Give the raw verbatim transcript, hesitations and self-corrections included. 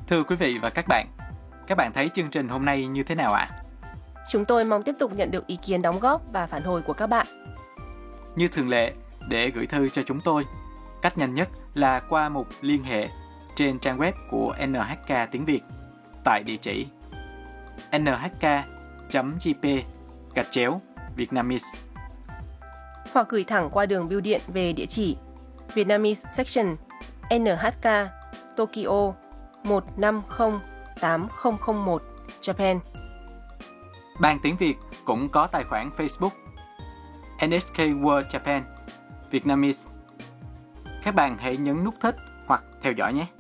Thưa quý vị và các bạn, các bạn thấy chương trình hôm nay như thế nào ạ? Chúng tôi mong tiếp tục nhận được ý kiến đóng góp và phản hồi của các bạn. Như thường lệ, để gửi thư cho chúng tôi, cách nhanh nhất là qua mục liên hệ trên trang web của en hát ca tiếng Việt tại địa chỉ en hát ca chấm giê pê gạch chéo Vietnamese, hoặc gửi thẳng qua đường bưu điện về địa chỉ Vietnamese Section en hát ca Tokyo một năm không tám không không một Japan. Ban tiếng Việt cũng có tài khoản Facebook en ét ca World Japan Vietnamese. Các bạn hãy nhấn nút thích hoặc theo dõi nhé.